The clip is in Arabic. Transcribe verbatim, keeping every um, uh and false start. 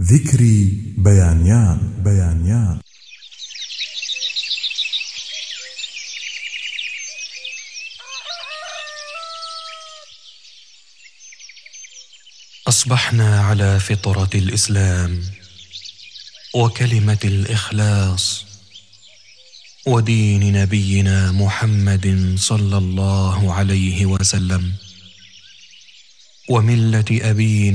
ذكري بيانيان بيانيان. أصبحنا على فطرة الإسلام وكلمة الإخلاص ودين نبينا محمد صلى الله عليه وسلم وملة أبينا